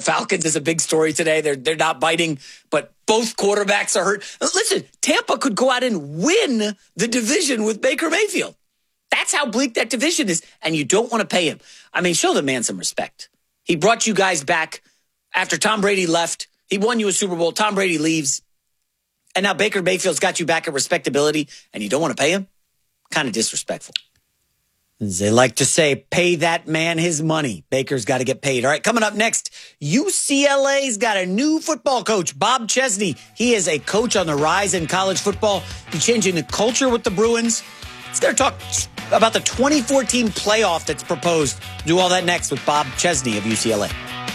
Falcons is a big story today. They're not biting, but both quarterbacks are hurt. Listen, Tampa could go out and win the division with Baker Mayfield. That's how bleak that division is, and you don't want to pay him. I mean, show the man some respect. He brought you guys back after Tom Brady left. He won you a Super Bowl. Tom Brady leaves. And now Baker Mayfield's got you back at respectability, and you don't want to pay him? Kind of disrespectful. As they like to say, pay that man his money. Baker's got to get paid. All right, coming up next, UCLA's got a new football coach, Bob Chesney. He is a coach on the rise in college football. He's changing the culture with the Bruins. He's going to talk about the 2014 playoff that's proposed. Do all that next with Bob Chesney of UCLA.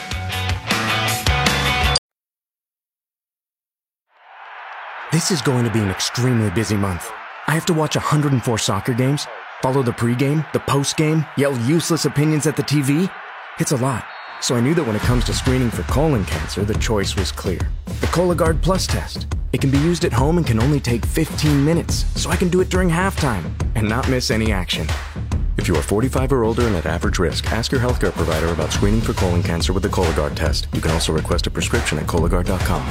This is going to be an extremely busy month. I have to watch 104 soccer games, follow the pregame, the postgame, yell useless opinions at the TV. It's a lot. So I knew that when it comes to screening for colon cancer, the choice was clear. The Cologuard Plus test. It can be used at home and can only take 15 minutes, so I can do it during halftime and not miss any action. If you are 45 or older and at average risk, ask your healthcare provider about screening for colon cancer with the Cologuard test. You can also request a prescription at Cologuard.com.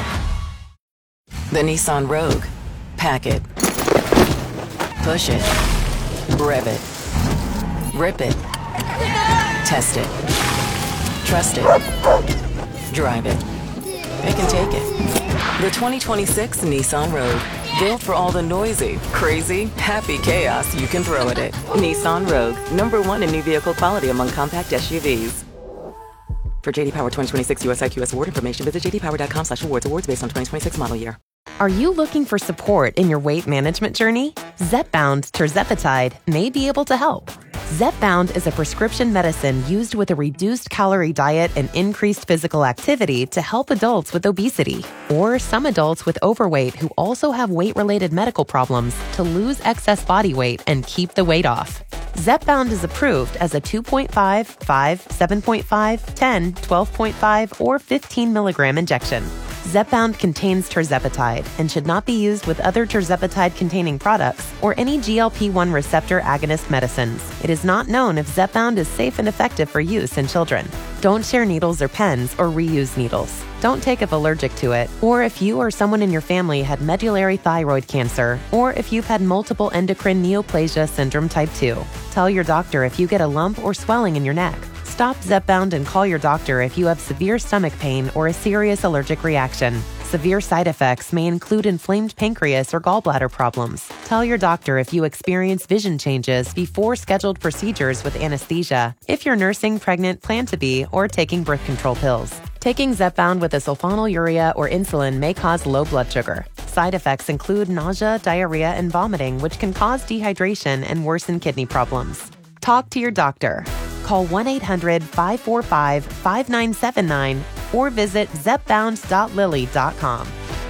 The Nissan Rogue. Pack it. Push it. Rev it. Rip it. Test it. Trust it. Drive it. It can take it. The 2026 Nissan Rogue. Built for all the noisy, crazy, happy chaos you can throw at it. Nissan Rogue. #1 in new vehicle quality among compact SUVs. For JD Power 2026 US IQS award information, visit jdpower.com/awards. Awards based on 2026 model year. Are you looking for support in your weight management journey? Zepbound tirzepatide may be able to help. Zepbound is a prescription medicine used with a reduced calorie diet and increased physical activity to help adults with obesity or some adults with overweight who also have weight-related medical problems to lose excess body weight and keep the weight off. Zepbound is approved as a 2.5, 5, 7.5, 10, 12.5, or 15 milligram injection. Zepbound contains tirzepatide and should not be used with other tirzepatide-containing products or any GLP-1 receptor agonist medicines. It is not known if Zepbound is safe and effective for use in children. Don't share needles or pens or reuse needles. Don't take if allergic to it, or if you or someone in your family had medullary thyroid cancer, or if you've had multiple endocrine neoplasia syndrome type 2. Tell your doctor if you get a lump or swelling in your neck. Stop Zepbound and call your doctor if you have severe stomach pain or a serious allergic reaction. Severe side effects may include inflamed pancreas or gallbladder problems. Tell your doctor if you experience vision changes before scheduled procedures with anesthesia, if you're nursing, pregnant, plan to be, or taking birth control pills. Taking Zepbound with a sulfonylurea or insulin may cause low blood sugar. Side effects include nausea, diarrhea, and vomiting, which can cause dehydration and worsen kidney problems. Talk to your doctor. Call 1-800-545-5979 or visit zepbound.lily.com.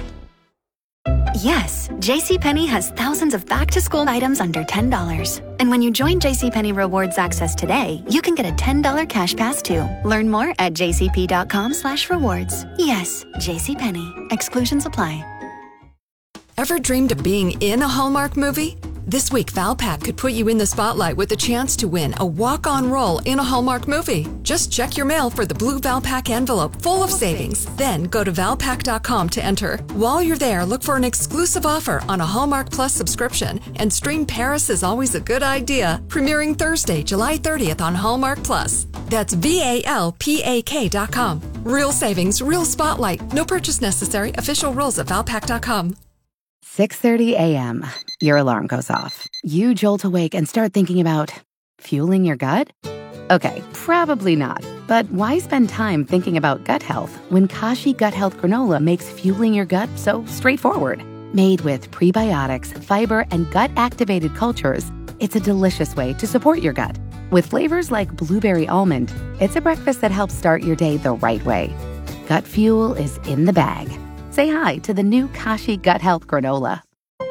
Yes, JCPenney has thousands of back-to-school items under $10. And when you join JCPenney Rewards Access today, you can get a $10 cash pass too. Learn more at jcp.com/rewards. Yes, JCPenney. Exclusions apply. Ever dreamed of being in a Hallmark movie? This week, Valpak could put you in the spotlight with a chance to win a walk-on role in a Hallmark movie. Just check your mail for the blue Valpak envelope full of savings. Then go to valpak.com to enter. While you're there, look for an exclusive offer on a Hallmark Plus subscription and stream Paris is Always a Good Idea, premiering Thursday, July 30th on Hallmark Plus. That's VALPAK.com. Real savings, real spotlight. No purchase necessary. Official rules at valpak.com. 6:30 a.m. Your alarm goes off. You jolt awake and start thinking about fueling your gut? Okay, probably not. But why spend time thinking about gut health when Kashi Gut Health Granola makes fueling your gut so straightforward? Made with prebiotics, fiber, and gut-activated cultures, it's a delicious way to support your gut. With flavors like blueberry almond, it's a breakfast that helps start your day the right way. Gut fuel is in the bag. Say hi to the new Kashi Gut Health Granola.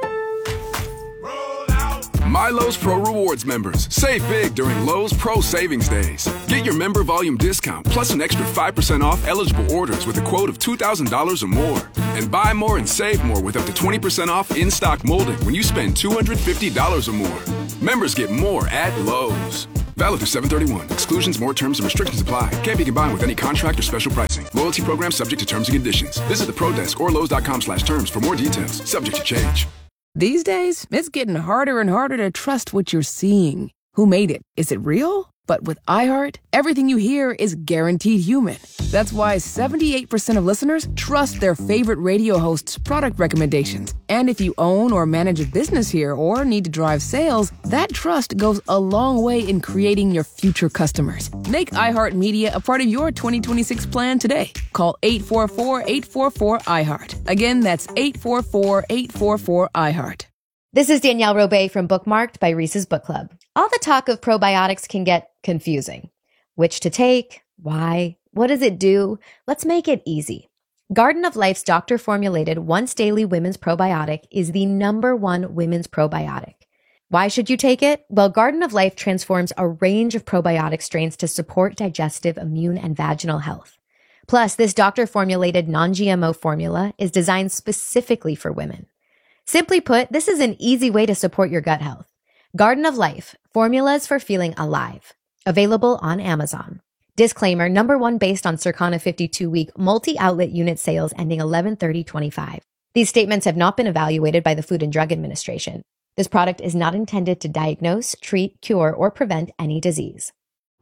My Lowe's Pro Rewards members, save big during Lowe's Pro Savings Days. Get your member volume discount plus an extra 5% off eligible orders with a quote of $2,000 or more. And buy more and save more with up to 20% off in-stock molding when you spend $250 or more. Members get more at Lowe's. Valid through 7/31. Exclusions, more terms, and restrictions apply. Can't be combined with any contract or special pricing. Loyalty program subject to terms and conditions. Visit the Pro Desk or Lowe's.com/terms for more details. Subject to change. These days, it's getting harder and harder to trust what you're seeing. Who made it? Is it real? But with iHeart, everything you hear is guaranteed human. That's why 78% of listeners trust their favorite radio host's product recommendations. And if you own or manage a business here or need to drive sales, that trust goes a long way in creating your future customers. Make iHeartMedia a part of your 2026 plan today. Call 844-844-iHeart. Again, that's 844-844-iHeart. This is Danielle Robay from Bookmarked by Reese's Book Club. All the talk of probiotics can get confusing. Which to take? Why? What does it do? Let's make it easy. Garden of Life's doctor-formulated once-daily women's probiotic is the #1 women's probiotic. Why should you take it? Well, Garden of Life transforms a range of probiotic strains to support digestive, immune, and vaginal health. Plus, this doctor-formulated non-GMO formula is designed specifically for women. Simply put, this is an easy way to support your gut health. Garden of Life, formulas for feeling alive. Available on Amazon. Disclaimer, #1 based on Circana 52-week multi-outlet unit sales ending 11/30/25. These statements have not been evaluated by the Food and Drug Administration. This product is not intended to diagnose, treat, cure, or prevent any disease.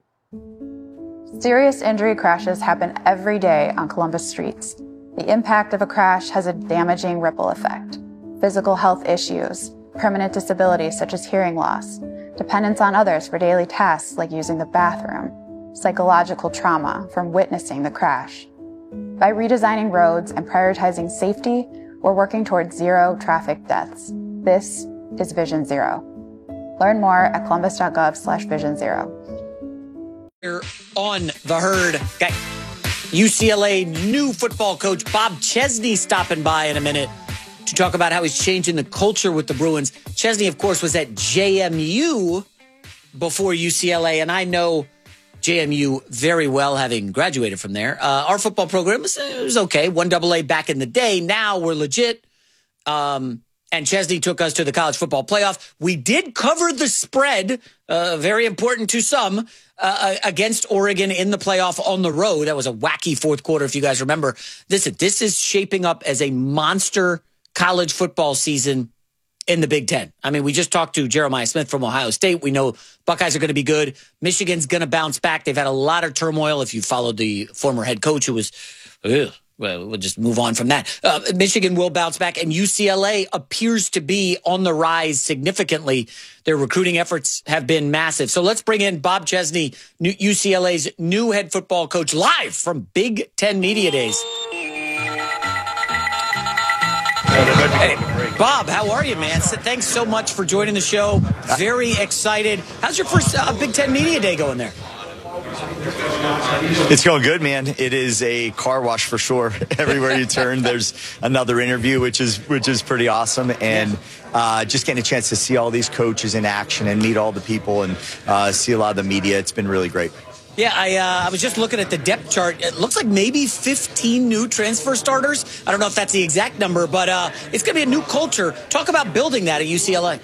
Serious injury crashes happen every day on Columbus streets. The impact of a crash has a damaging ripple effect. Physical health issues, permanent disabilities such as hearing loss, dependence on others for daily tasks like using the bathroom, psychological trauma from witnessing the crash. By redesigning roads and prioritizing safety, we're working towards zero traffic deaths. This is Vision Zero. Learn more at columbus.gov/Vision Zero. Here on The Herd, got UCLA new football coach Bob Chesney stopping by in a minute to talk about how he's changing the culture with the Bruins. Chesney, of course, was at JMU before UCLA, and I know JMU very well, having graduated from there. Our football program was okay, 1AA back in the day. Now we're legit. And Chesney took us to the college football playoff. We did cover the spread, very important to some, against Oregon in the playoff on the road. That was a wacky fourth quarter, if you guys remember. This is shaping up as a monster college football season in the Big Ten. I mean, we just talked to Jeremiah Smith from Ohio State. We know Buckeyes are going to be good. Michigan's going to bounce back. They've had a lot of turmoil. If you followed the former head coach who was, well, we'll just move on from that. Michigan will bounce back, and UCLA appears to be on the rise significantly. Their recruiting efforts have been massive. So let's bring in Bob Chesney, UCLA's new head football coach, live from Big Ten Media Days. Hey, Bob, how are you, man? Thanks so much for joining the show. Very excited. How's your first Big Ten Media Day going there? It's going good, man. It is a car wash for sure. Everywhere you turn, there's another interview, which is pretty awesome. And just getting a chance to see all these coaches in action and meet all the people and see a lot of the media. It's been really great. Yeah, I was just looking at the depth chart. It looks like maybe 15 new transfer starters. I don't know if that's the exact number, but it's going to be a new culture. Talk about building that at UCLA.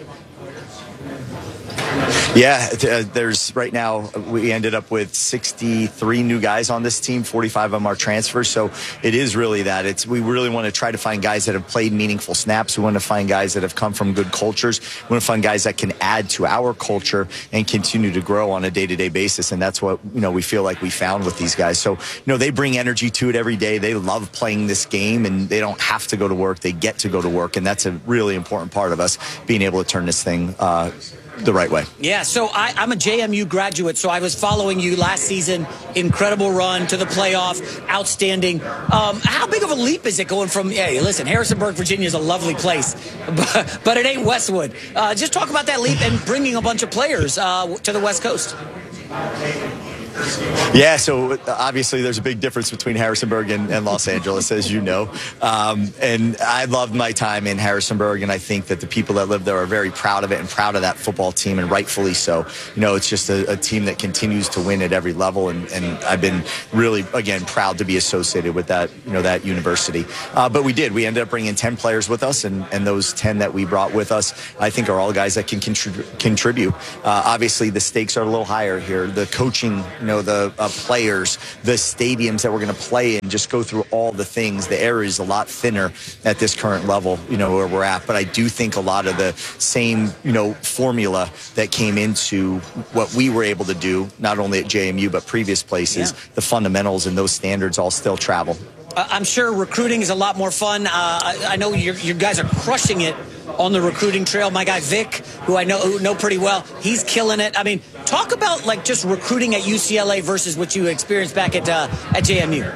Yeah, there's right now, we ended up with 63 new guys on this team, 45 of them are transfers. So it is really that. We really want to try to find guys that have played meaningful snaps. We want to find guys that have come from good cultures. We want to find guys that can add to our culture and continue to grow on a day-to-day basis. And that's what, we feel like we found with these guys. So, they bring energy to it every day. They love playing this game and they don't have to go to work. They get to go to work. And that's a really important part of us being able to turn this thing the right way. Yeah, so I'm a JMU graduate, so I was following you last season. Incredible run to the playoff, outstanding. How big of a leap is it going from, listen, Harrisonburg, Virginia is a lovely place, but it ain't Westwood. Just talk about that leap and bringing a bunch of players to the West Coast. Yeah, so obviously there's a big difference between Harrisonburg and Los Angeles, as you know. And I loved my time in Harrisonburg, and I think that the people that live there are very proud of it and proud of that football team, and rightfully so. It's just a team that continues to win at every level, and I've been really, again, proud to be associated with that, that university. But we ended up bringing 10 players with us, and those 10 that we brought with us, I think, are all guys that can contribute. Obviously, the stakes are a little higher here. The coaching, the players, the stadiums that we're going to play in, just go through all the things. The area is a lot thinner at this current level, where we're at. But I do think a lot of the same, formula that came into what we were able to do, not only at JMU, but previous places, the fundamentals and those standards all still travel. I'm sure recruiting is a lot more fun. I know you guys are crushing it on the recruiting trail. My guy Vic, who I know pretty well, he's killing it. I mean, talk about just recruiting at UCLA versus what you experienced back at JMU.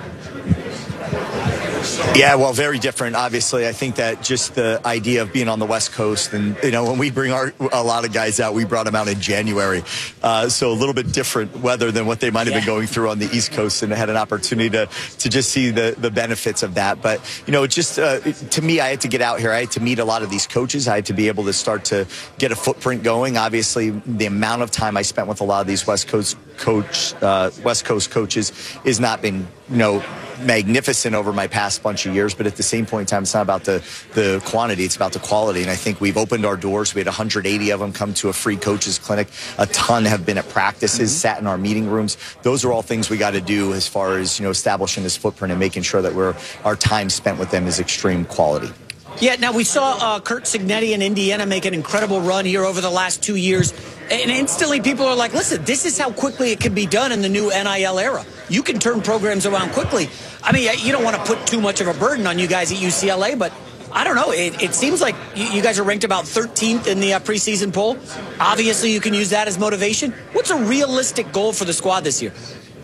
Yeah, well, very different. Obviously, I think that just the idea of being on the West Coast, and when we bring a lot of guys out, we brought them out in January, so a little bit different weather than what they might have been going through on the East Coast, and had an opportunity to just see the benefits of that. But just to me, I had to get out here. I had to meet a lot of these coaches. I had to be able to start to get a footprint going. Obviously, the amount of time I spent with a lot of these West Coast coaches has not been magnificent over my past bunch of years, but at the same point in time, it's not about the quantity, it's about the quality. And I think we've opened our doors. We had 180 of them come to a free coaches clinic. A ton have been at practices, sat in our meeting rooms. Those are all things we got to do as far as establishing this footprint and making sure that our time spent with them is extreme quality. Yeah, now we saw Curt Cignetti in Indiana make an incredible run here over the last 2 years. And instantly people are like, listen, this is how quickly it can be done in the new NIL era. You can turn programs around quickly. I mean, you don't want to put too much of a burden on you guys at UCLA, but I don't know. It seems like you guys are ranked about 13th in the preseason poll. Obviously, you can use that as motivation. What's a realistic goal for the squad this year?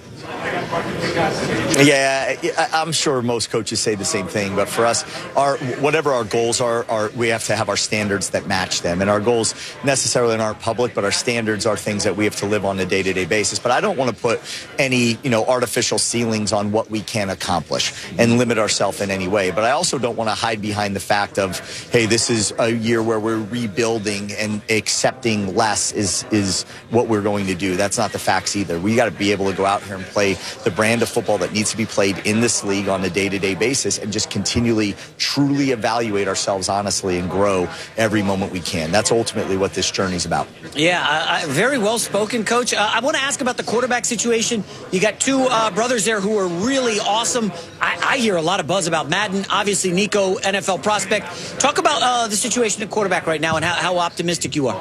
Yeah, I'm sure most coaches say the same thing, but for us, whatever our goals are, we have to have our standards that match them. And our goals necessarily aren't public, but our standards are things that we have to live on a day-to-day basis. But I don't want to put any, artificial ceilings on what we can accomplish and limit ourselves in any way. But I also don't want to hide behind the fact of, hey, this is a year where we're rebuilding and accepting less is what we're going to do. That's not the facts either. We got to be able to go out here and play the brand of football that needs to be played in this league on a day-to-day basis, and just continually truly evaluate ourselves honestly and grow every moment we can. That's ultimately what this journey's about. Yeah, very well spoken, Coach. I want to ask about the quarterback situation. You got two brothers there who are really awesome. I hear a lot of buzz about Madden. Obviously, Nico, NFL prospect. Talk about the situation at quarterback right now and how optimistic you are.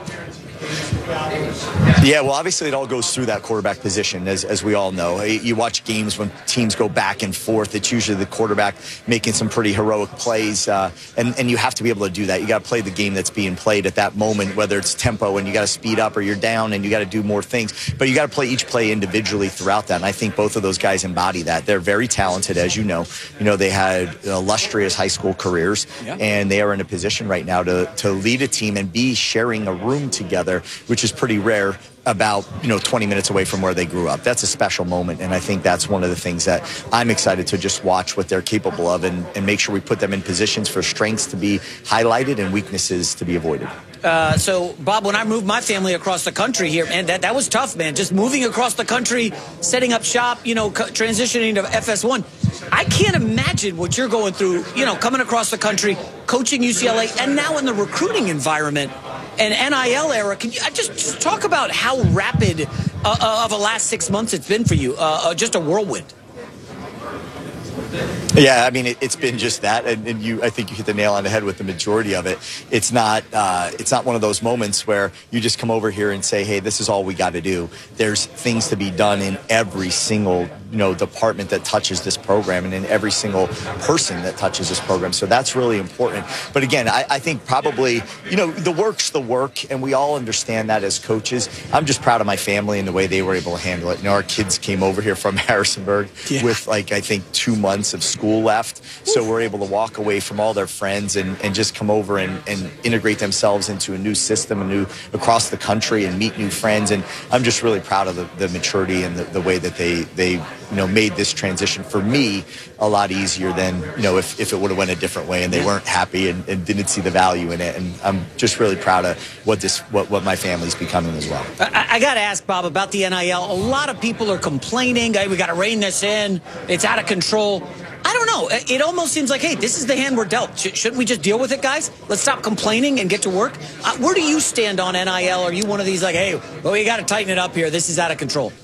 Yeah, well, obviously it all goes through that quarterback position, as we all know. You watch games when teams go back and forth. It's usually the quarterback making some pretty heroic plays, and you have to be able to do that. You got to play the game that's being played at that moment, whether it's tempo and you got to speed up, or you're down and you got to do more things. But you got to play each play individually throughout that, and I think both of those guys embody that. They're very talented, as you know. They had illustrious high school careers, and they are in a position right now to lead a team and be sharing a room together, which is pretty rare, about 20 minutes away from where they grew up. That's a special moment, and I think that's one of the things that I'm excited to just watch what they're capable of, and make sure we put them in positions for strengths to be highlighted and weaknesses to be avoided. So, Bob, when I moved my family across the country here, man, that was tough, man. Just moving across the country, setting up shop, transitioning to FS1. I can't imagine what you're going through, coming across the country, coaching UCLA, and now in the recruiting environment and NIL era. Can you just talk about how rapid of a last 6 months it's been for you? Just a whirlwind. Yeah, I mean, it's been just that, and I think you hit the nail on the head with the majority of it. It's not one of those moments where you just come over here and say, hey, this is all we got to do. There's things to be done in every single department that touches this program and in every single person that touches this program. So that's really important. But again, I think probably, the work's the work, and we all understand that as coaches. I'm just proud of my family and the way they were able to handle it. Our kids came over here from Harrisonburg with I think 2 months of school left. So we're able to walk away from all their friends and just come over and integrate themselves into a new system, across the country, and meet new friends. And I'm just really proud of the maturity and the way that they made this transition for me a lot easier than, if it would have went a different way and they weren't happy and didn't see the value in it. And I'm just really proud of what my family's becoming as well. I got to ask, Bob, about the NIL. A lot of people are complaining. Hey, we got to rein this in. It's out of control. I don't know. It almost seems like, hey, this is the hand we're dealt. Shouldn't we just deal with it, guys? Let's stop complaining and get to work. Where do you stand on NIL? Are you one of these like, hey, well, we got to tighten it up here. This is out of control.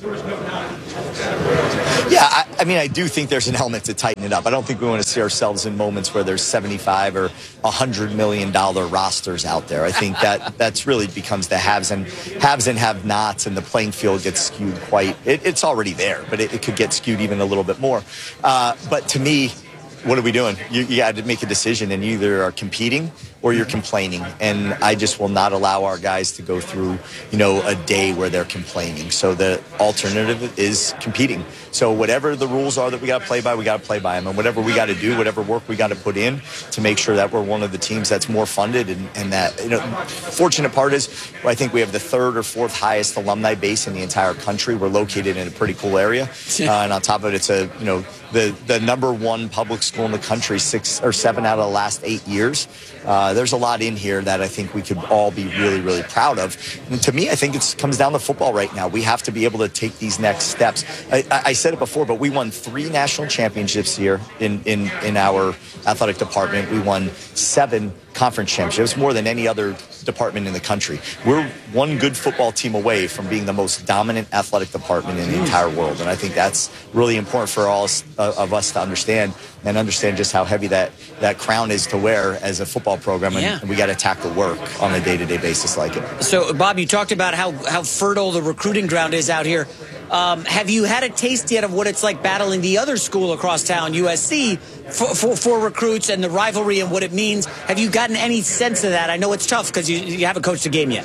Yeah, I do think there's an element to tighten it up. I don't think we want to see ourselves in moments where there's 75 or $100 million rosters out there. I think that's really becomes the haves and have-nots, and the playing field gets skewed it's already there, but it could get skewed even a little bit more. But to me, what are we doing? You got to make a decision, and you either are competing or you're complaining. And I just will not allow our guys to go through, a day where they're complaining. So the alternative is competing. So whatever the rules are that we got to play by, we got to play by them. And whatever we got to do, whatever work we got to put in to make sure that we're one of the teams that's more funded. And that, fortunate part is I think we have the 3rd or 4th highest alumni base in the entire country. We're located in a pretty cool area. And on top of it, it's the #1 public school in the country 6 or 7 out of the last 8 years. There's a lot in here that I think we could all be really, really proud of. And to me, I think it comes down to football right now. We have to be able to take these next steps. I said it before, but we won 3 national championships here in our athletic department. We won 7 conference championships, more than any other department in the country. We're one good football team away from being the most dominant athletic department in the entire world. And I think that's really important for all of us to understand just how heavy that crown is to wear as a football program. And we got to tackle work on a day-to-day basis like it. So, Bob, you talked about how fertile the recruiting ground is out here. Have you had a taste yet of what it's like battling the other school across town, USC, for recruits and the rivalry and what it means? Have you gotten any sense of that? I know it's tough because you haven't coached a game yet.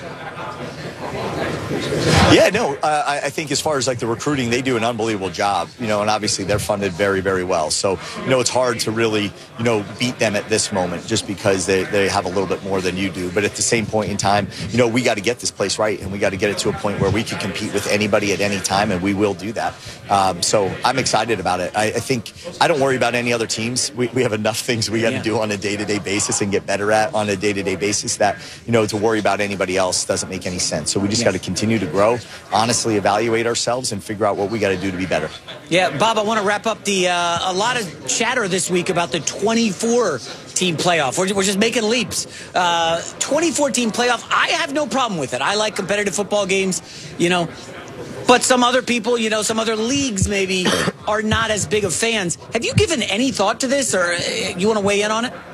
Yeah, no, I think as far as like the recruiting, they do an unbelievable job, and obviously they're funded very, very well. So, it's hard to really, beat them at this moment just because they have a little bit more than you do. But at the same point in time, we got to get this place right, and we got to get it to a point where we can compete with anybody at any time, and we will do that. So I'm excited about it. I think I don't worry about any other teams. We have enough things we got to do on a day-to-day basis and get better at on a day-to-day basis that, to worry about anybody else doesn't make any sense. So we just got to continue to grow, honestly evaluate ourselves, and figure out what we got to do to be better. Yeah, Bob, I want to wrap up a lot of chatter this week about the 24-team playoff. We're just making leaps. 24-team playoff, I have no problem with it. I like competitive football games, but some other people, some other leagues maybe are not as big of fans. Have you given any thought to this, or you want to weigh in on it?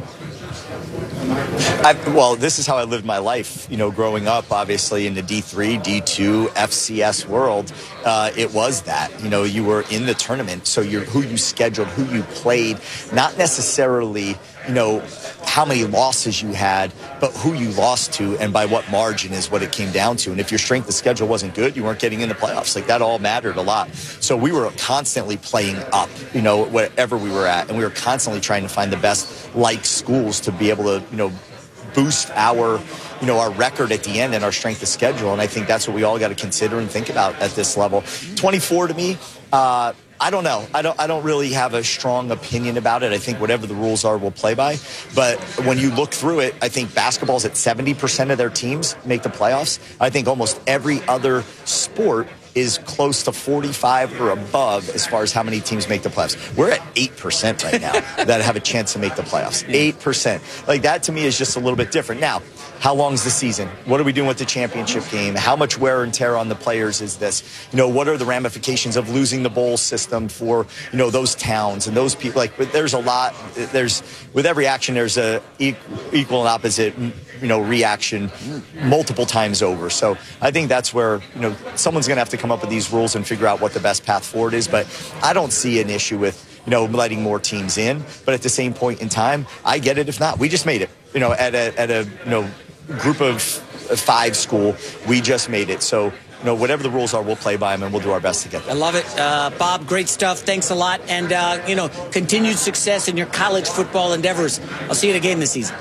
Well, this is how I lived my life, growing up, obviously, in the D3, D2, FCS world. It was that, you were in the tournament. So who you scheduled, who you played, not necessarily, how many losses you had, but who you lost to and by what margin is what it came down to. And if your strength of schedule wasn't good, you weren't getting in the playoffs. Like, that all mattered a lot. So we were constantly playing up, wherever we were at. And we were constantly trying to find the best schools to be able to, boost our record at the end and our strength of schedule. And I think that's what we all got to consider and think about at this level. 24 to me, I don't know. I don't really have a strong opinion about it. I think whatever the rules are, we'll play by. But when you look through it, I think basketball's at 70% of their teams make the playoffs. I think almost every other sport is close to 45 or above as far as how many teams make the playoffs. We're at 8% right now that have a chance to make the playoffs. 8%. Like, that to me is just a little bit different. Now, how long's the season? What are we doing with the championship game? How much wear and tear on the players is this? What are the ramifications of losing the bowl system for, those towns and those people? Like, there's a lot. With every action, there's a equal and opposite reaction multiple times over. So I think that's where, someone's going to have to come up with these rules and figure out what the best path forward is. But I don't see an issue with, letting more teams in. But at the same point in time, I get it if not. We just made it, at a group of 5 school. We just made it. So, whatever the rules are, we'll play by them, and we'll do our best to get them. I love it. Bob, great stuff. Thanks a lot. And, continued success in your college football endeavors. I'll see you at a game this season.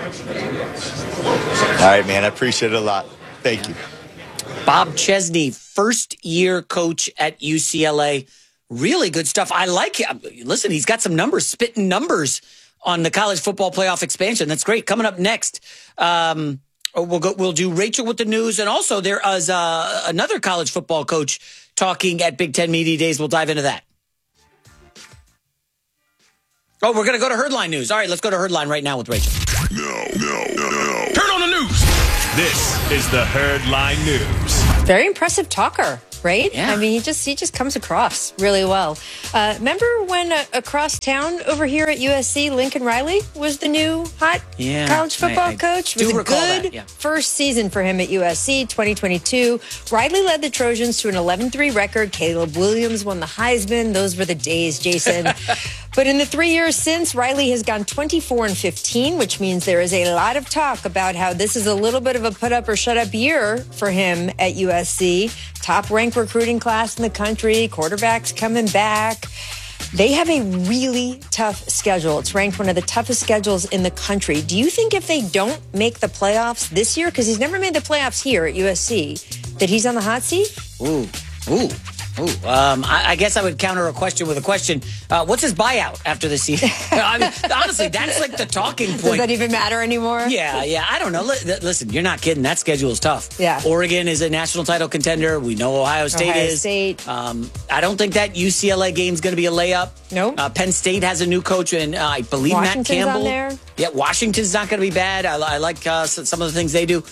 All right, man. I appreciate it a lot. Thank you. Bob Chesney, first-year coach at UCLA. Really good stuff. I like him. Listen, he's got some numbers, spitting numbers on the college football playoff expansion. That's great. Coming up next, we'll do Rachel with the news, and also there is another college football coach talking at Big Ten Media Days. We'll dive into that. Oh, we're going to go to Herdline News. All right, let's go to Herdline right now with Rachel. No. Turn on the news. This is the Herdline News. Very impressive talker, right? Yeah. I mean, he just comes across really well. Remember when across town over here at USC, Lincoln Riley was the new hot college football coach? It was a good first season for him at USC, 2022. Riley led the Trojans to an 11-3 record. Caleb Williams won the Heisman. Those were the days, Jason. But in the 3 years since, Riley has gone 24-15, which means there is a lot of talk about how this is a little bit of a put up or shut up year for him at USC. Top ranked recruiting class in the country, quarterbacks coming back. They have a really tough schedule. It's ranked one of the toughest schedules in the country. Do you think if they don't make the playoffs this year, because he's never made the playoffs here at USC, that he's on the hot seat? Ooh. I guess I would counter a question with a question. What's his buyout after the season? I mean, honestly, that's like the talking point. Does that even matter anymore? Yeah. I don't know. Listen, you're not kidding. That schedule is tough. Yeah. Oregon is a national title contender. We know Ohio State is. I don't think that UCLA game is going to be a layup. No. Penn State has a new coach, and I believe Matt Campbell. On there. Yeah, Washington's not going to be bad. I like some of the things they do.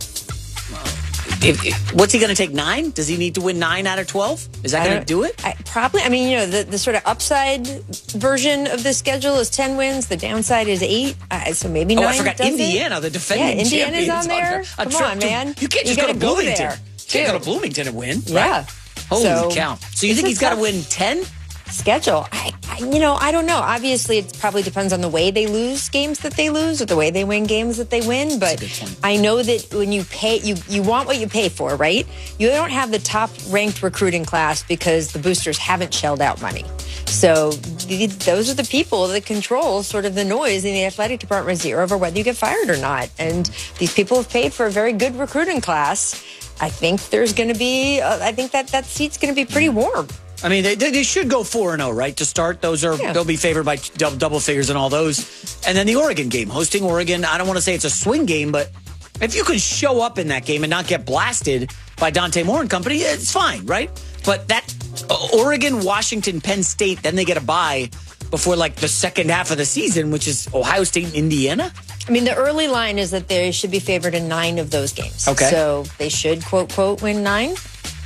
What's he going to take, 9? Does he need to win 9 out of 12? Is that going to do it? Probably. I mean, the sort of upside version of the schedule is 10 wins. The downside is 8. So maybe 9. I forgot Indiana, the defending Indiana's champions. on there. Come on, man. You can't just go to Bloomington. You can't go to Bloomington and win. Yeah. Right? Holy cow. So you think he's got to win 10? Schedule. I don't know. Obviously, it probably depends on the way they lose games that they lose or the way they win games that they win. But I know that when you pay, you want what you pay for, right? You don't have the top ranked recruiting class because the boosters haven't shelled out money. So those are the people that control sort of the noise in the athletic department's ear over whether you get fired or not. And these people have paid for a very good recruiting class. I think there's going to be, I think that seat's going to be pretty warm. I mean, they should go 4-0, right, to start. They'll be favored by double figures and all those. And then the Oregon game, hosting Oregon. I don't want to say it's a swing game, but if you can show up in that game and not get blasted by Dante Moore and company, it's fine, right? But that Oregon, Washington, Penn State, then they get a bye before like the second half of the season, which is Ohio State and Indiana. I mean, the early line is that they should be favored in 9 of those games. Okay. So they should, quote, quote, win 9.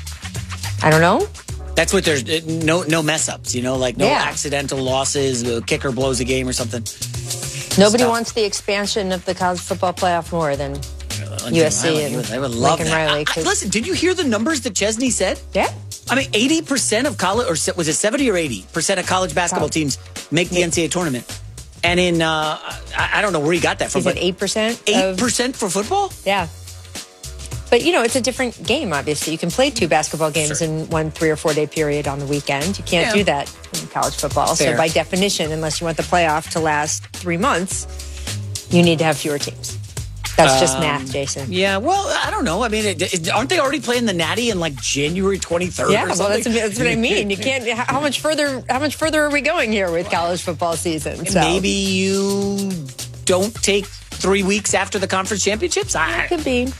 I don't know. That's what there's no mess ups, like no accidental losses, the kicker blows a game or something. Nobody wants the expansion of the college football playoff more than USC and Lincoln Riley. Listen, did you hear the numbers that Chesney said? Yeah. I mean, 80% of college, or was it 70 or 80% of college basketball teams make the NCAA tournament? And in, I don't know where he got that from. He said 8%? 8% for football? Yeah. But, it's a different game, obviously. You can play 2 basketball games in one 3 or 4 day period on the weekend. You can't do that in college football. Fair. So by definition, unless you want the playoff to last 3 months, you need to have fewer teams. That's just math, Jason. Yeah, well, I don't know. I mean, aren't they already playing the Natty in like January 23rd? Yeah, or something? Well, that's what I mean. You can't. How much further are we going here with college football season? So. Maybe you don't take 3 weeks after the conference championships. It could be.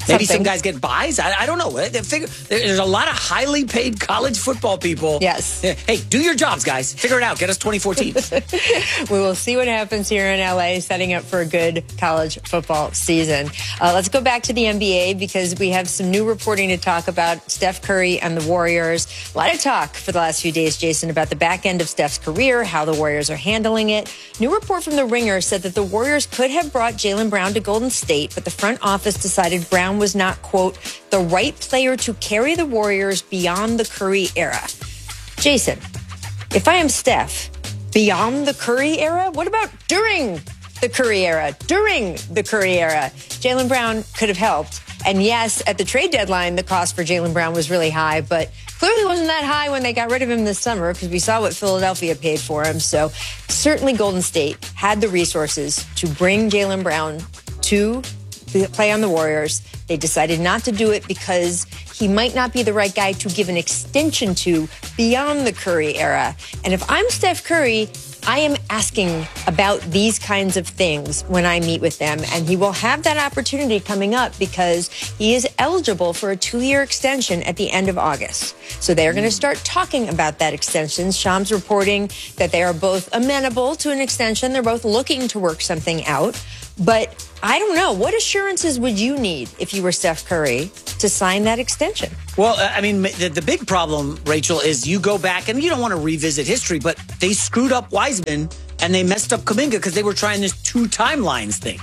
Maybe some guys get buys. I don't know. There's a lot of highly paid college football people. Yes. Hey, do your jobs, guys. Figure it out. Get us 24 teams. We will see what happens here in LA, setting up for a good college football season. Let's go back to the NBA because we have some new reporting to talk about Steph Curry and the Warriors. A lot of talk for the last few days, Jason, about the back end of Steph's career, how the Warriors are handling it. New report from The Ringer said that the Warriors could have brought Jaylen Brown to Golden State, but the front office decided Brown was not, quote, the right player to carry the Warriors beyond the Curry era. Jason, if I am Steph, beyond the Curry era? What about during the Curry era? During the Curry era, Jaylen Brown could have helped. And yes, at the trade deadline, the cost for Jaylen Brown was really high, but clearly wasn't that high when they got rid of him this summer because we saw what Philadelphia paid for him. So certainly Golden State had the resources to bring Jaylen Brown to play on the Warriors. They decided not to do it because he might not be the right guy to give an extension to beyond the Curry era. And if I'm Steph Curry, I am asking about these kinds of things when I meet with them, and he will have that opportunity coming up because he is eligible for a 2-year extension at the end of August. So they're going to start talking about that extension. Shams reporting that they are both amenable to an extension. They're both looking to work something out. But I don't know. What assurances would you need if you were Steph Curry to sign that extension? Well, I mean, the big problem, Rachel, is you go back and you don't want to revisit history, but they screwed up Wiseman and they messed up Kuminga because they were trying this 2 timelines thing.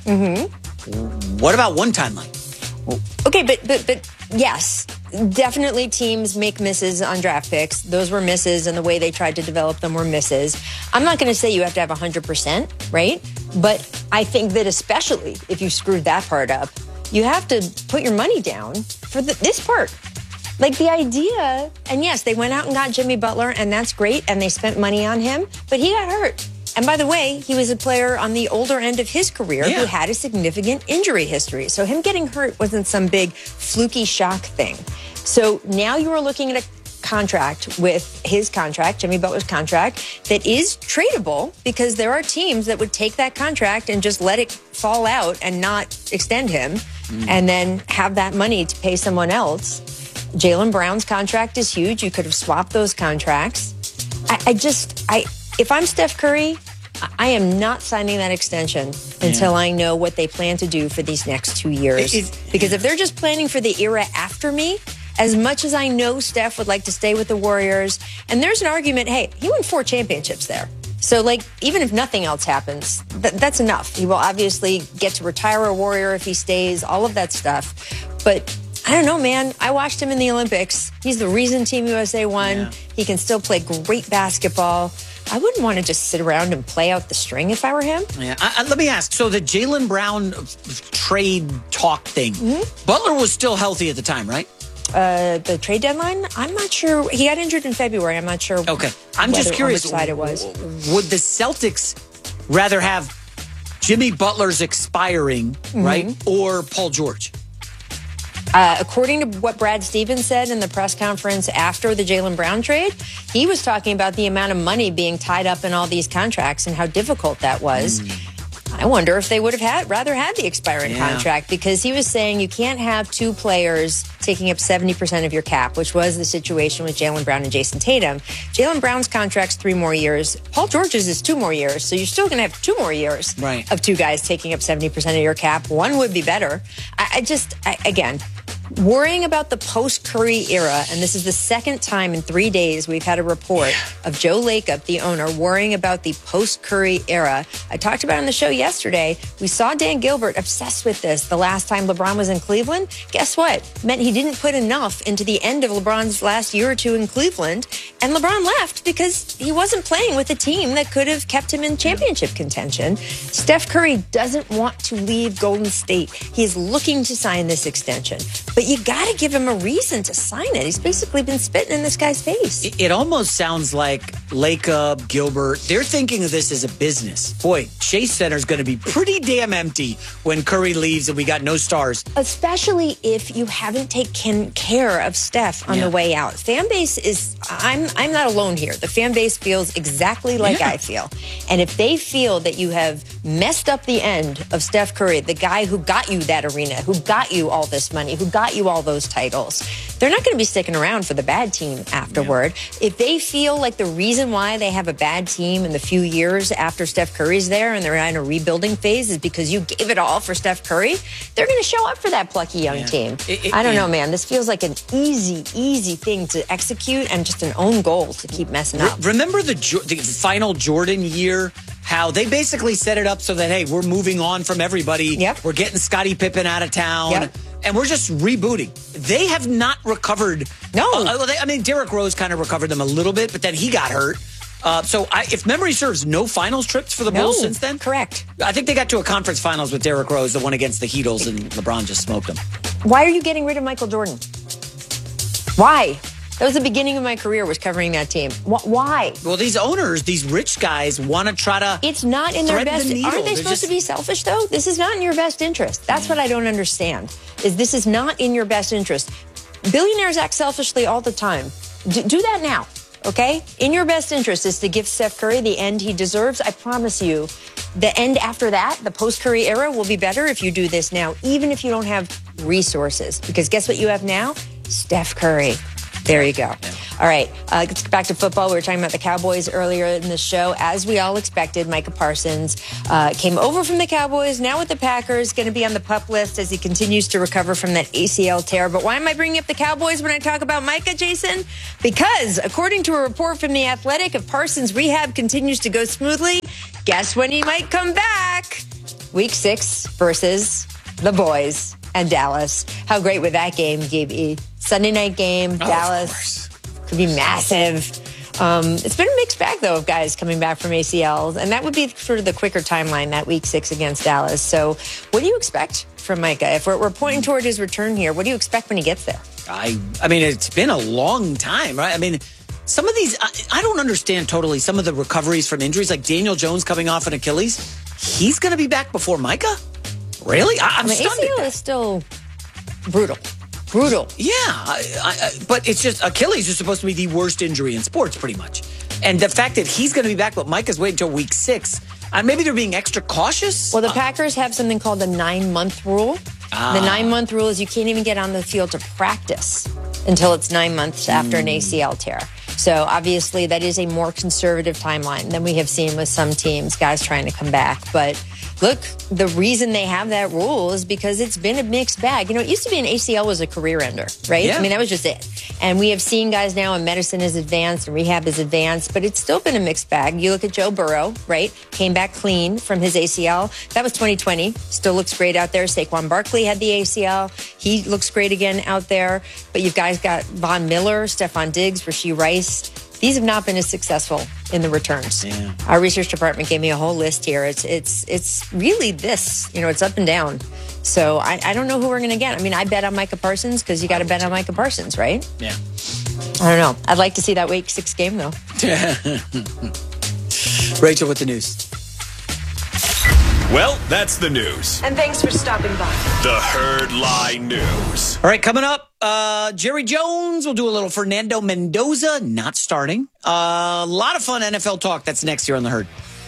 Mm-hmm. What about 1 timeline? Okay, but yes, definitely teams make misses on draft picks. Those were misses, and the way they tried to develop them were misses. I'm not going to say you have to have 100%, right? But I think that especially if you screwed that part up, you have to put your money down for this part. Like the idea, and yes, they went out and got Jimmy Butler, and that's great, and they spent money on him, but he got hurt. And by the way, he was a player on the older end of his career who had a significant injury history. So him getting hurt wasn't some big fluky shock thing. So now you are looking at a contract with his contract, Jimmy Butler's contract, that is tradable because there are teams that would take that contract and just let it fall out and not extend him and then have that money to pay someone else. Jaylen Brown's contract is huge. You could have swapped those contracts. If I'm Steph Curry, I am not signing that extension until I know what they plan to do for these next 2 years. Because if they're just planning for the era after me, as much as I know Steph would like to stay with the Warriors, and there's an argument, hey, he won 4 championships there. So, like, even if nothing else happens, that's enough. He will obviously get to retire a Warrior if he stays, all of that stuff. But I don't know, man. I watched him in the Olympics. He's the reason Team USA won. Yeah. He can still play great basketball. I wouldn't want to just sit around and play out the string if I were him. Yeah. Let me ask. So the Jaylen Brown trade talk thing, Butler was still healthy at the time, right? The trade deadline? I'm not sure. He got injured in February. I'm not sure. Okay. I'm just curious. On which side it was. Would the Celtics rather have Jimmy Butler's expiring, right, or Paul George? According to what Brad Stevens said in the press conference after the Jaylen Brown trade, he was talking about the amount of money being tied up in all these contracts and how difficult that was. I wonder if they would have rather had the expiring contract, because he was saying you can't have 2 players taking up 70% of your cap, which was the situation with Jaylen Brown and Jason Tatum. Jaylen Brown's contract's 3 more years. Paul George's is 2 more years. So you're still going to have 2 more years of 2 guys taking up 70% of your cap. One would be better. Again, worrying about the post-Curry era, and this is the second time in 3 days we've had a report of Joe Lacob, the owner, worrying about the post-Curry era. I talked about it on the show yesterday. We saw Dan Gilbert obsessed with this the last time LeBron was in Cleveland. Guess what? It meant he didn't put enough into the end of LeBron's last year or 2 in Cleveland, and LeBron left because he wasn't playing with a team that could have kept him in championship contention. Steph Curry doesn't want to leave Golden State. He is looking to sign this extension. But you got to give him a reason to sign it. He's basically been spitting in this guy's face. It almost sounds like Lacob, Gilbert, they're thinking of this as a business. Boy, Chase Center's going to be pretty damn empty when Curry leaves and we got no stars. Especially if you haven't taken care of Steph on the way out. Fan base is, I'm not alone here. The fan base feels exactly like I feel. And if they feel that you have messed up the end of Steph Curry, the guy who got you that arena, who got you all this money, who got you all those titles. They're not going to be sticking around for the bad team afterward. Yeah. If they feel like the reason why they have a bad team in the few years after Steph Curry's there and they're in a rebuilding phase is because you gave it all for Steph Curry, they're going to show up for that plucky young team. I don't know, man. This feels like an easy thing to execute and just an own goal to keep messing up. Remember the final Jordan year? How they basically set it up so that, hey, we're moving on from everybody. Yep. We're getting Scottie Pippen out of town. Yep. And we're just rebooting. They have not recovered. No. I mean, Derrick Rose kind of recovered them a little bit, but then he got hurt. If memory serves, no finals trips for the Bulls since then? Correct. I think they got to a conference finals with Derrick Rose, the one against the Heatles, and LeBron just smoked them. Why are you getting rid of Michael Jordan? Why? That was the beginning of my career, was covering that team. Why? Well, these owners, these rich guys, want to try to It's not in their best... Aren't they supposed to be selfish, though? This is not in your best interest. That's what I don't understand, is this is not in your best interest. Billionaires act selfishly all the time. Do that now, okay? In your best interest is to give Steph Curry the end he deserves. I promise you, the end after that, the post-Curry era, will be better if you do this now, even if you don't have resources. Because guess what you have now? Steph Curry. There you go. All right, let's get back to football. We were talking about the Cowboys earlier in the show. As we all expected, Micah Parsons came over from the Cowboys, now with the Packers, going to be on the PUP list as he continues to recover from that ACL tear. But why am I bringing up the Cowboys when I talk about Micah, Jason? Because according to a report from The Athletic, if Parsons' rehab continues to go smoothly, guess when he might come back? Week 6 versus the boys and Dallas. How great would that game be? Sunday night game, Dallas. Could be massive. It's been a mixed bag, though, of guys coming back from ACLs. And that would be sort of the quicker timeline, that week 6 against Dallas. So what do you expect from Micah? If we're pointing toward his return here, what do you expect when he gets there? I mean, it's been a long time, right? I mean, some of these, I don't understand totally some of the recoveries from injuries, like Daniel Jones coming off an Achilles. He's going to be back before Micah? Really? I'm stunned. ACL is still brutal. Yeah, but it's just Achilles is supposed to be the worst injury in sports, pretty much. And the fact that he's going to be back, but Micah's waiting until week 6, maybe they're being extra cautious. Well, the Packers have something called the 9-month rule. The 9-month rule is you can't even get on the field to practice until it's 9 months after an ACL tear. So obviously that is a more conservative timeline than we have seen with some teams, guys trying to come back. But look, the reason they have that rule is because it's been a mixed bag. You know, it used to be an ACL was a career ender, right? Yeah. I mean, that was just it. And we have seen guys now, and medicine is advanced and rehab is advanced, but it's still been a mixed bag. You look at Joe Burrow, right? Came back clean from his ACL. That was 2020. Still looks great out there. Saquon Barkley had the ACL. He looks great again out there. But you've guys got Von Miller, Stephon Diggs, Rashee Rice. These have not been as successful in the returns. Yeah. Our research department gave me a whole list here. It's really this, it's up and down. So I don't know who we're going to get. I mean, I bet on Micah Parsons because you got to bet on Micah Parsons, right? Yeah. I don't know. I'd like to see that week 6 game, though. Rachel with the news. Well, that's the news. And thanks for stopping by. The Herd Lie News. All right, coming up, Jerry Jones will do a little Fernando Mendoza, not starting. A lot of fun NFL talk. That's next year on The Herd.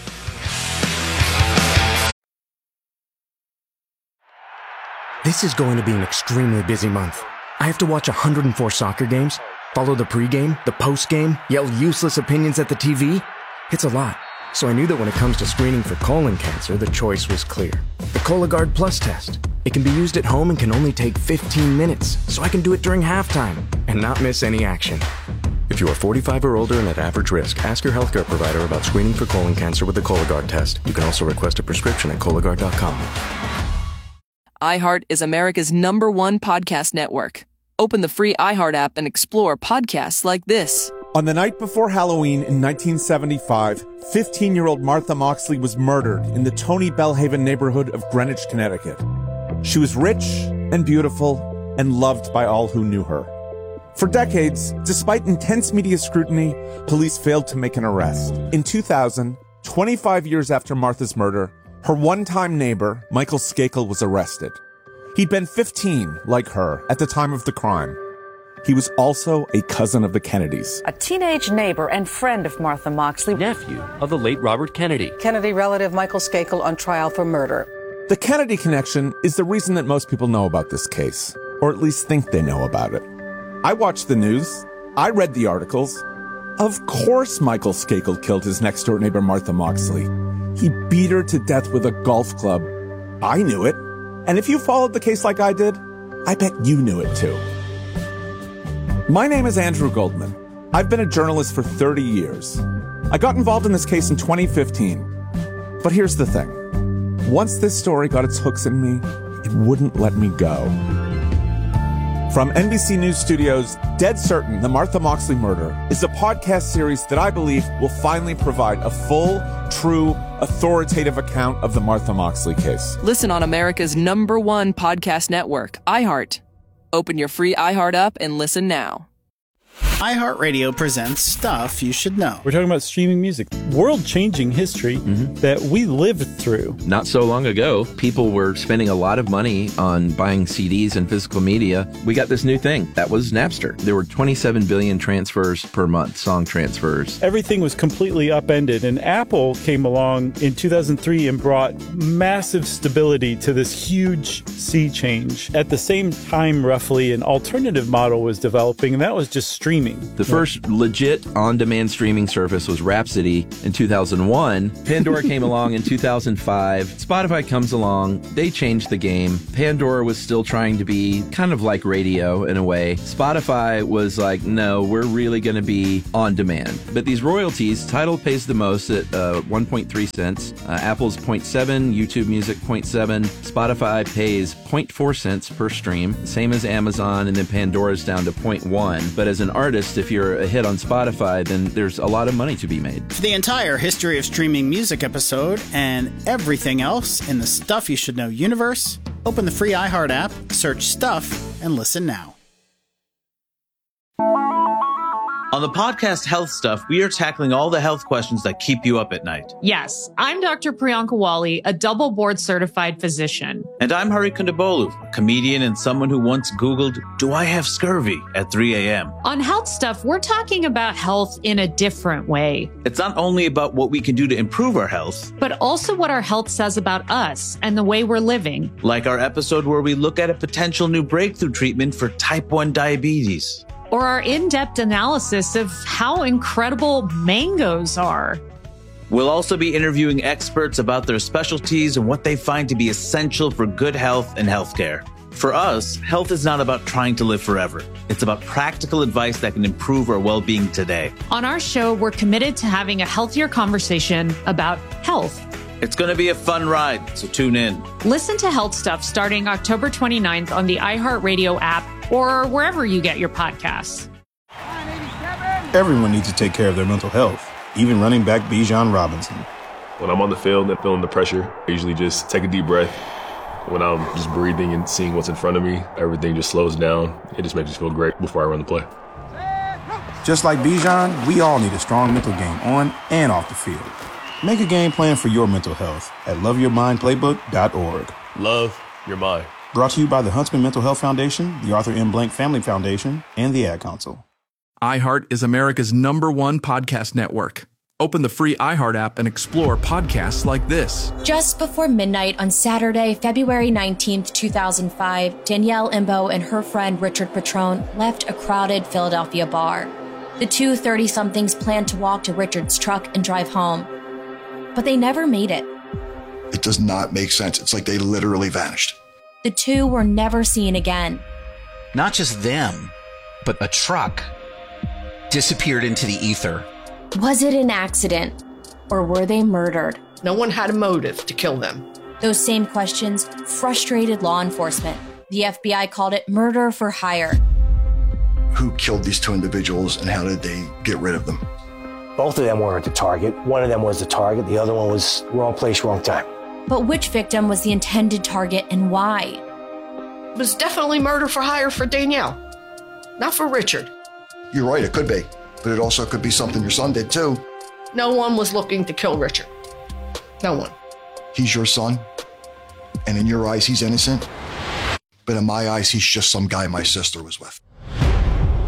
This is going to be an extremely busy month. I have to watch 104 soccer games, follow the pregame, the postgame, yell useless opinions at the TV. It's a lot. So I knew that when it comes to screening for colon cancer, the choice was clear. The Cologuard Plus test. It can be used at home and can only take 15 minutes, so I can do it during halftime and not miss any action. If you are 45 or older and at average risk, ask your healthcare provider about screening for colon cancer with the Cologuard test. You can also request a prescription at Cologuard.com. iHeart is America's #1 podcast network. Open the free iHeart app and explore podcasts like this. On the night before Halloween in 1975, 15-year-old Martha Moxley was murdered in the Tony Bellhaven neighborhood of Greenwich, Connecticut. She was rich and beautiful and loved by all who knew her. For decades, despite intense media scrutiny, police failed to make an arrest. In 2000, 25 years after Martha's murder, her one-time neighbor, Michael Skakel, was arrested. He'd been 15, like her, at the time of the crime. He was also a cousin of the Kennedys. A teenage neighbor and friend of Martha Moxley. Nephew of the late Robert Kennedy. Kennedy relative Michael Skakel on trial for murder. The Kennedy connection is the reason that most people know about this case, or at least think they know about it. I watched the news. I read the articles. Of course Michael Skakel killed his next-door neighbor Martha Moxley. He beat her to death with a golf club. I knew it. And if you followed the case like I did, I bet you knew it too. My name is Andrew Goldman. I've been a journalist for 30 years. I got involved in this case in 2015. But here's the thing. Once this story got its hooks in me, it wouldn't let me go. From NBC News Studios, Dead Certain, The Martha Moxley Murder is a podcast series that I believe will finally provide a full, true, authoritative account of the Martha Moxley case. Listen on America's #1 podcast network, iHeart. Open your free iHeart app and listen now. iHeartRadio presents Stuff You Should Know. We're talking about streaming music, world-changing history that we lived through. Not so long ago, people were spending a lot of money on buying CDs and physical media. We got this new thing. That was Napster. There were 27 billion transfers per month, song transfers. Everything was completely upended, and Apple came along in 2003 and brought massive stability to this huge sea change. At the same time, roughly, an alternative model was developing, and that was just streaming. The first legit on-demand streaming service was Rhapsody in 2001. Pandora came along in 2005. Spotify comes along. They changed the game. Pandora was still trying to be kind of like radio in a way. Spotify was like, no, we're really going to be on demand. But these royalties, Tidal pays the most at 1.3 cents. Apple's 0.7, YouTube Music 0.7. Spotify pays 0.4 cents per stream, same as Amazon, and then Pandora's down to 0.1. But as an artist, if you're a hit on Spotify, then there's a lot of money to be made. For the entire History of Streaming Music episode and everything else in the Stuff You Should Know universe, open the free iHeart app, search Stuff, and listen now. On the podcast Health Stuff, we are tackling all the health questions that keep you up at night. Yes, I'm Dr. Priyanka Wali, a double board certified physician. And I'm Hari Kondabolu, a comedian and someone who once Googled, do I have scurvy at 3 a.m.? On Health Stuff, we're talking about health in a different way. It's not only about what we can do to improve our health, but also what our health says about us and the way we're living. Like our episode where we look at a potential new breakthrough treatment for type 1 diabetes. Or our in-depth analysis of how incredible mangoes are. We'll also be interviewing experts about their specialties and what they find to be essential for good health and healthcare. For us, health is not about trying to live forever. It's about practical advice that can improve our well-being today. On our show, we're committed to having a healthier conversation about health. It's going to be a fun ride, so tune in. Listen to Health Stuff starting October 29th on the iHeartRadio app or wherever you get your podcasts. Everyone needs to take care of their mental health, even running back Bijan Robinson. When I'm on the field and feeling the pressure, I usually just take a deep breath. When I'm just breathing and seeing what's in front of me, everything just slows down. It just makes me feel great before I run the play. Just like Bijan, we all need a strong mental game on and off the field. Make a game plan for your mental health at loveyourmindplaybook.org. Love your mind. Brought to you by the Huntsman Mental Health Foundation, the Arthur M. Blank Family Foundation, and the Ad Council. iHeart is America's #1 podcast network. Open the free iHeart app and explore podcasts like this. Just before midnight on Saturday, February 19th, 2005, Danielle Imbo and her friend Richard Petrone left a crowded Philadelphia bar. The two 30-somethings planned to walk to Richard's truck and drive home, but they never made it. It does not make sense. It's like they literally vanished. The two were never seen again. Not just them, but a truck disappeared into the ether. Was it an accident, or were they murdered? No one had a motive to kill them. Those same questions frustrated law enforcement. The FBI called it murder for hire. Who killed these two individuals and how did they get rid of them? Both of them weren't the target. One of them was the target. The other one was wrong place, wrong time. But which victim was the intended target and why? It was definitely murder for hire for Danielle, not for Richard. You're right, it could be. But it also could be something your son did too. No one was looking to kill Richard. No one. He's your son, and in your eyes, he's innocent. But in my eyes, he's just some guy my sister was with.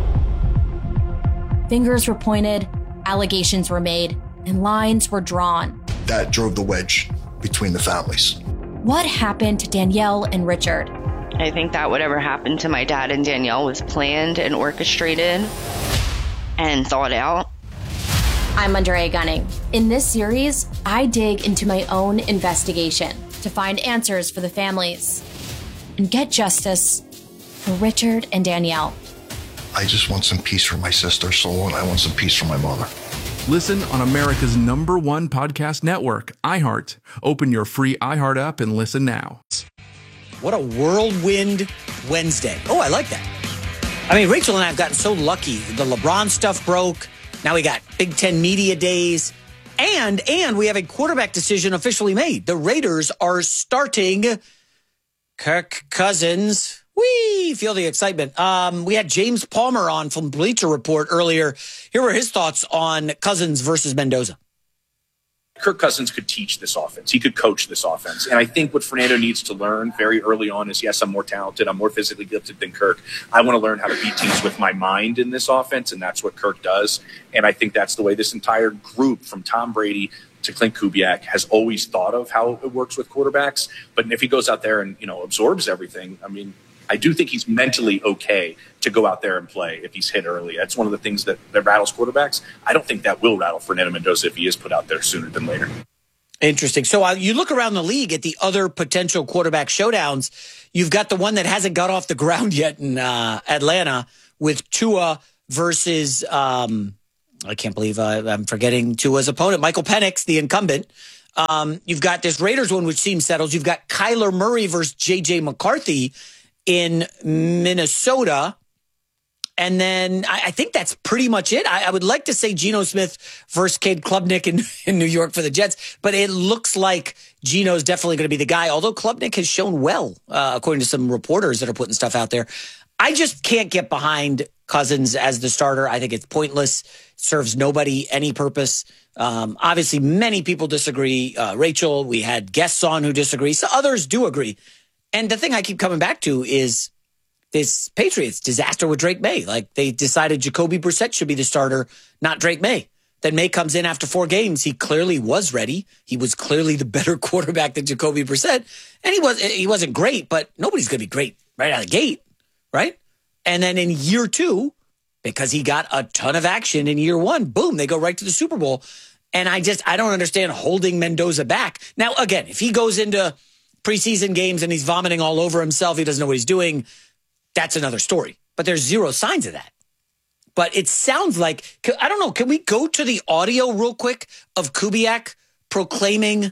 Fingers were pointed, allegations were made, and lines were drawn. That drove the wedge between the families. What happened to Danielle and Richard? I think that whatever happened to my dad and Danielle was planned and orchestrated and thought out. I'm Andrea Gunning. In this series, I dig into my own investigation to find answers for the families and get justice for Richard and Danielle. I just want some peace for my sister's soul, and I want some peace for my mother. Listen on America's #1 podcast network, iHeart. Open your free iHeart app and listen now. What a whirlwind Wednesday. Oh, I like that. I mean, Rachel and I have gotten so lucky. The LeBron stuff broke. Now we got Big Ten Media Days. And we have a quarterback decision officially made. The Raiders are starting Kirk Cousins. We feel the excitement. We had James Palmer on from Bleacher Report earlier. Here were his thoughts on Cousins versus Mendoza. Kirk Cousins could teach this offense. He could coach this offense. And I think what Fernando needs to learn very early on is, yes, I'm more talented. I'm more physically gifted than Kirk. I want to learn how to beat teams with my mind in this offense, and that's what Kirk does. And I think that's the way this entire group, from Tom Brady to Clint Kubiak, has always thought of how it works with quarterbacks. But if he goes out there and, absorbs everything, I mean, I do think he's mentally okay to go out there and play if he's hit early. That's one of the things that rattles quarterbacks. I don't think that will rattle Fernando Mendoza if he is put out there sooner than later. Interesting. So you look around the league at the other potential quarterback showdowns. You've got the one that hasn't got off the ground yet in Atlanta with Tua versus, I can't believe I'm forgetting Tua's opponent, Michael Penix, the incumbent. You've got this Raiders one, which seems settled. You've got Kyler Murray versus J.J. McCarthy in Minnesota. And then I think that's pretty much it. I would like to say Geno Smith versus Cade Klubnik in New York for the Jets, but it looks like Geno's definitely going to be the guy, although Klubnik has shown well, according to some reporters that are putting stuff out there. I just can't get behind Cousins as the starter. I think it's pointless. Serves nobody any purpose. Obviously, many people disagree. Rachel, we had guests on who disagree. So others do agree. And the thing I keep coming back to is this Patriots disaster with Drake May. Like, they decided Jacoby Brissett should be the starter, not Drake May. Then May comes in after 4 games. He clearly was ready. He was clearly the better quarterback than Jacoby Brissett. And he wasn't great, but nobody's going to be great right out of the gate, right? And then in year 2, because he got a ton of action in year 1, boom, they go right to the Super Bowl. And I don't understand holding Mendoza back. Now, again, if he goes into preseason games and he's vomiting all over himself, he doesn't know what he's doing, that's another story. But there's zero signs of that. But it sounds like, I don't know, can we go to the audio real quick of Kubiak proclaiming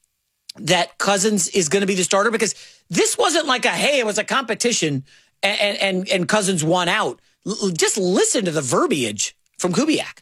that Cousins is going to be the starter? Because this wasn't like it was a competition and Cousins won out. Just listen to the verbiage from Kubiak.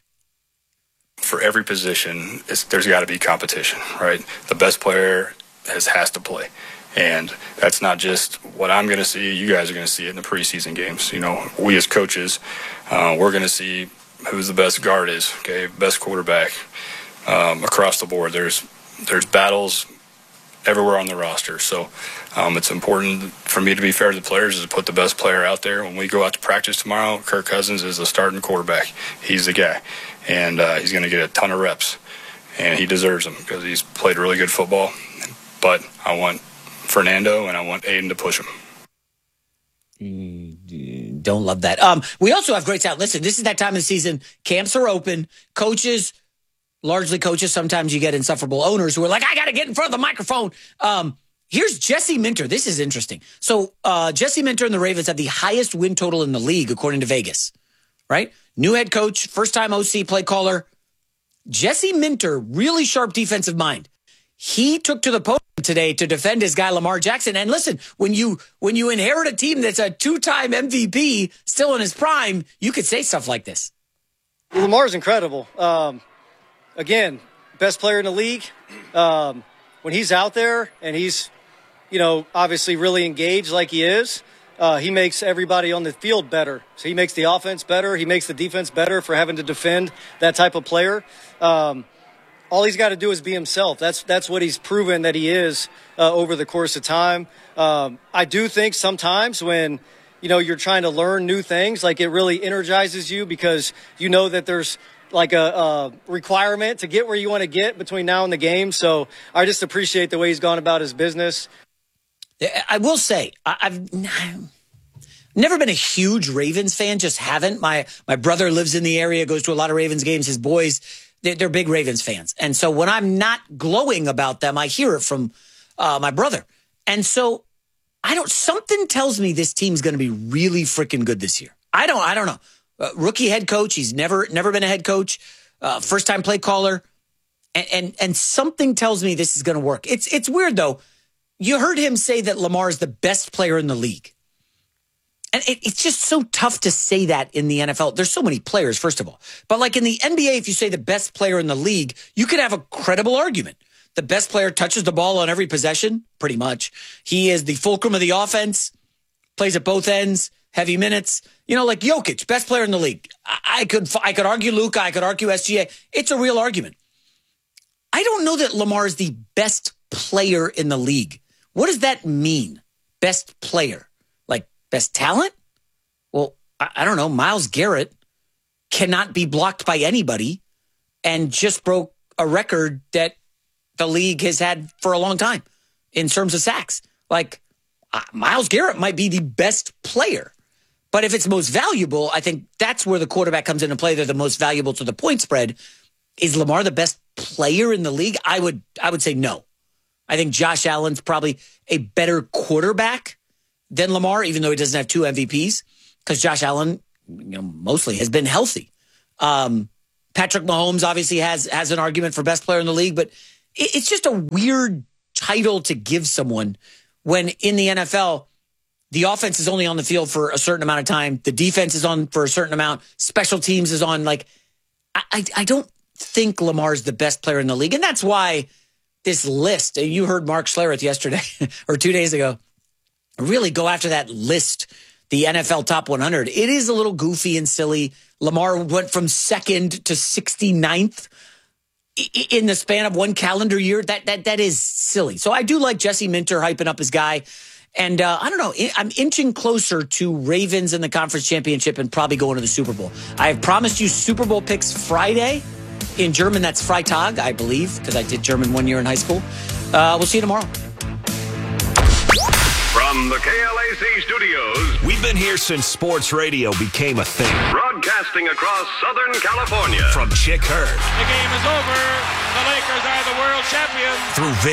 For every position, there's got to be competition, right? The best player has to play. And that's not just what I'm going to see. You guys are going to see it in the preseason games. We as coaches, we're going to see who's the best guard is, okay, best quarterback across the board. There's battles everywhere on the roster. So it's important for me to be fair to the players is to put the best player out there. When we go out to practice tomorrow, Kirk Cousins is the starting quarterback. He's the guy. And he's going to get a ton of reps. And he deserves them because he's played really good football. But I want Fernando and I want Aiden to push him. Don't love that. We also have great sound. Listen, this is that time of the season. Camps are open. Coaches, largely coaches. Sometimes you get insufferable owners who are like, I got to get in front of the microphone. Here's Jesse Minter. This is interesting. So Jesse Minter and the Ravens have the highest win total in the league, according to Vegas, right? New head coach, first-time OC play caller. Jesse Minter, really sharp defensive mind. He took to the podium today to defend his guy Lamar Jackson. And listen, when you inherit a team that's a 2-time MVP still in his prime, you could say stuff like this. Lamar's incredible. Again, best player in the league. When he's out there and he's, obviously really engaged like he is, he makes everybody on the field better. So he makes the offense better. He makes the defense better for having to defend that type of player. All he's got to do is be himself. That's what he's proven that he is over the course of time. I do think sometimes when you're trying to learn new things. Like, it really energizes you because you know that there's like a requirement to get where you want to get between now and the game. So I just appreciate the way he's gone about his business. I will say, I've never been a huge Ravens fan, just haven't. My brother lives in the area, goes to a lot of Ravens games. His boys, they're big Ravens fans. And so when I'm not glowing about them, I hear it from my brother. And so something tells me this team's going to be really freaking good this year. I don't know. Rookie head coach. He's never been a head coach. First time play caller. And something tells me this is going to work. It's weird though. You heard him say that Lamar is the best player in the league. And it's just so tough to say that in the NFL. There's so many players, first of all. But like in the NBA, if you say the best player in the league, you could have a credible argument. The best player touches the ball on every possession, pretty much. He is the fulcrum of the offense, plays at both ends, heavy minutes. Like Jokic, best player in the league. I could argue Luka, I could argue SGA. It's a real argument. I don't know that Lamar is the best player in the league. What does that mean? Best player? Like best talent? Well, I don't know. Myles Garrett cannot be blocked by anybody and just broke a record that the league has had for a long time in terms of sacks. Like Myles Garrett might be the best player. But if it's most valuable, I think that's where the quarterback comes into play. They're the most valuable to the point spread. Is Lamar the best player in the league? I would say no. I think Josh Allen's probably a better quarterback than Lamar, even though he doesn't have 2 MVPs, because Josh Allen, mostly has been healthy. Patrick Mahomes obviously has an argument for best player in the league, but it's just a weird title to give someone when in the NFL, the offense is only on the field for a certain amount of time. The defense is on for a certain amount. Special teams is on. Like, I don't think Lamar's the best player in the league. And that's why this list, you heard Mark Schlereth yesterday or 2 days ago, really go after that list, the NFL top 100. It is a little goofy and silly. Lamar went from 2nd to 69th in the span of one calendar year. That is silly. So I do like Jesse Minter hyping up his guy. And I don't know, I'm inching closer to Ravens in the conference championship and probably going to the Super Bowl. I have promised you Super Bowl picks Friday. In German, that's Freitag, I believe, because I did German 1 year in high school. We'll see you tomorrow. From the KLAC studios, we've been here since sports radio became a thing. Broadcasting across Southern California. From Chick Hearn. The game is over. The Lakers are the world champions. Through